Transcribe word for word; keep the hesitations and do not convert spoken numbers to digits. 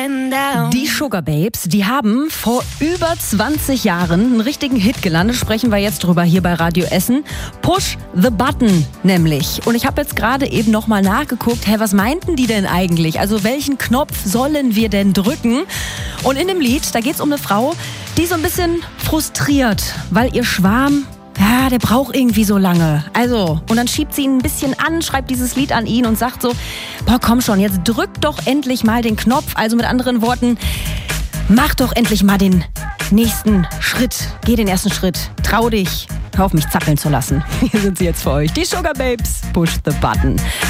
Die Sugar Babes, die haben vor über zwanzig Jahren einen richtigen Hit gelandet. Sprechen wir jetzt drüber hier bei Radio Essen. Push the Button nämlich. Und ich habe jetzt gerade eben nochmal nachgeguckt, hä, was meinten die denn eigentlich? Also welchen Knopf sollen wir denn drücken? Und in dem Lied, da geht es um eine Frau, die so ein bisschen frustriert, weil ihr Schwarm, ja, der braucht irgendwie so lange. Also, und dann schiebt sie ihn ein bisschen an, schreibt dieses Lied an ihn und sagt so, boah, komm schon, jetzt drück doch endlich mal den Knopf. Also mit anderen Worten, mach doch endlich mal den nächsten Schritt. Geh den ersten Schritt. Trau dich. Hör auf, mich zappeln zu lassen. Hier sind sie jetzt für euch. Die Sugar Babes. Push the Button.